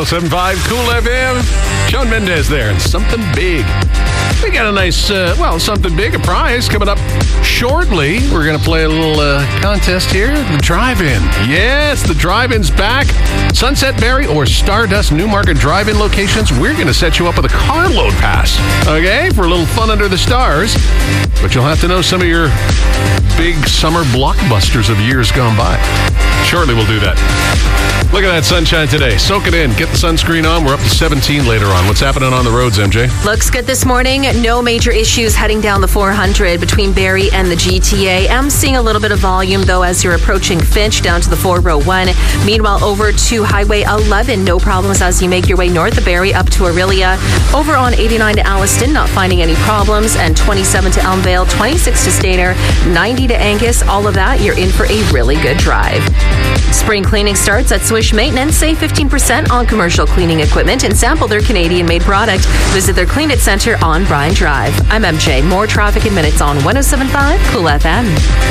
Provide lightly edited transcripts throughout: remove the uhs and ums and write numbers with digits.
107.5 Cool FM. Shawn Mendes there, and Something Big. We got a nice, something big, a prize coming up shortly. We're going to play a little contest here. The Drive-In. Yes, the Drive-In's back. Sunset Berry or Stardust Newmarket Drive-In locations. We're going to set you up with a carload pass, okay, for a little fun under the stars. But you'll have to know some of your big summer blockbusters of years gone by. Shortly, we'll do that. Look at that sunshine today. Soak it in. Get the sunscreen on. We're up to 17 later on. What's happening on the roads, MJ? Looks good this morning. No major issues heading down the 400 between Barrie and the GTA. I'm seeing a little bit of volume, though, as you're approaching Finch down to the 401. Meanwhile, over to Highway 11, no problems as you make your way north of Barrie up to Aurelia. Over on 89 to Alliston, not finding any problems. And 27 to Elmvale, 26 to Stayner, 90 to Angus. All of that, you're in for a really good drive. Spring cleaning starts at Swish Maintenance. Save 15% on commercial cleaning equipment and sample their Canadian-made product. Visit their Clean It Center on Bryan Drive. I'm MJ. More traffic in minutes on 107.5 Cool FM.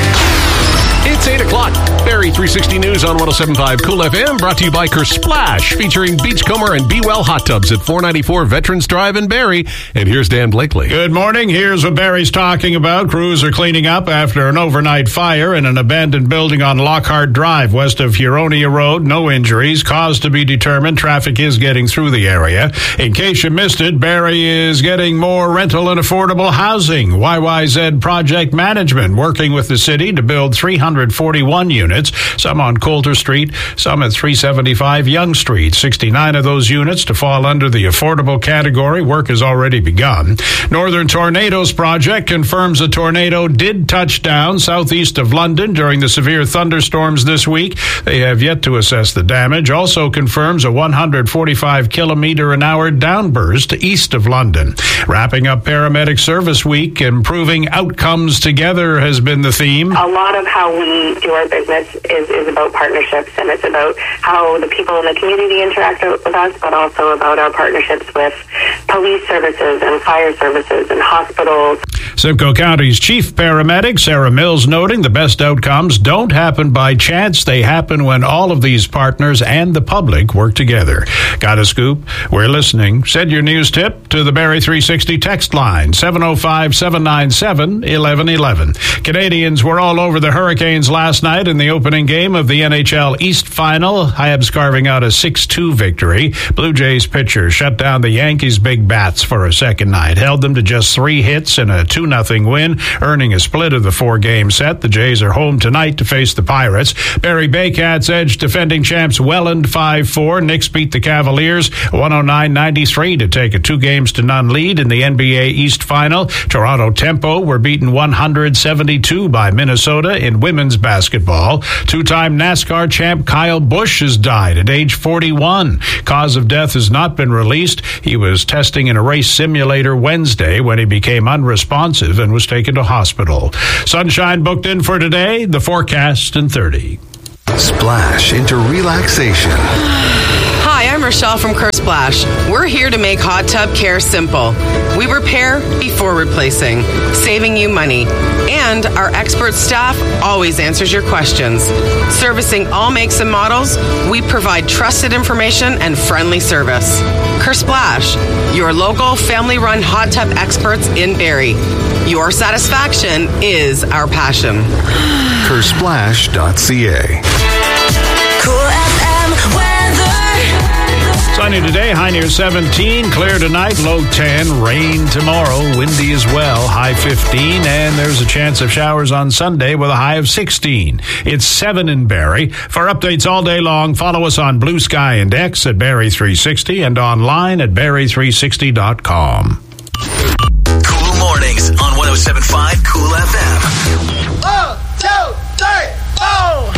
It's 8 o'clock. Barrie 360 News on 107.5 Cool FM, brought to you by Kersplash, featuring Beachcomber and Be Well hot tubs at 494 Veterans Drive in Barrie. And here's Dan Blakely. Good morning. Here's what Barrie's talking about. Crews are cleaning up after an overnight fire in an abandoned building on Lockhart Drive, west of Huronia Road. No injuries. Cause to be determined. Traffic is getting through the area. In case you missed it, Barrie is getting more rental and affordable housing. YYZ Project Management working with the city to build 341 units, some on Coulter Street, some at 375 Yonge Street. 69 of those units to fall under the affordable category. Work has already begun. Northern Tornadoes Project confirms a tornado did touch down southeast of London during the severe thunderstorms this week. They have yet to assess the damage. Also confirms a 145-kilometer-an-hour downburst east of London. Wrapping up Paramedic Service Week, improving outcomes together has been the theme. A lot of how we do our business is about partnerships, and it's about how the people in the community interact with us, but also about our partnerships with police services and fire services and hospitals. Simcoe County's chief paramedic, Sarah Mills, noting the best outcomes don't happen by chance. They happen when all of these partners and the public work together. Got a scoop? We're listening. Send your news tip to the Barrie 360 text line, 705-797-1111. Canadians were all over the Hurricanes last night in the opening game of the NHL East Final. Habs carving out a 6-2 victory. Blue Jays pitcher shut down the Yankees' big bats for a second night. Held them to just 3 hits in a 2-0 win, earning a split of the 4-game set. The Jays are home tonight to face the Pirates. Barrie Baycats edged defending champs Welland 5-4. Knicks beat the Cavaliers 109-93 to take a 2-0 lead in the NBA East Final. Toronto Tempo were beaten 172 by Minnesota in women's basketball. 2-time NASCAR champ Kyle Busch has died at age 41. Cause of death has not been released. He was testing in a race simulator Wednesday when he became unresponsive and was taken to hospital. Sunshine booked in for today. The forecast in 30. Splash into relaxation. Hi, I'm Rochelle from Kersplash. We're here to make hot tub care simple. We repair before replacing, saving you money. And our expert staff always answers your questions. Servicing all makes and models, we provide trusted information and friendly service. Kersplash, your local family-run hot tub experts in Barrie. Your satisfaction is our passion. Kersplash.ca. Cool FM weather. Sunny today, high near 17. Clear tonight, low 10. Rain tomorrow, windy as well, high 15. And there's a chance of showers on Sunday with a high of 16. It's 7 in Barrie. For updates all day long, follow us on Blue Sky and X at Barrie 360 and online at Barrie360.com. Cool mornings on 107.5 Cool FM.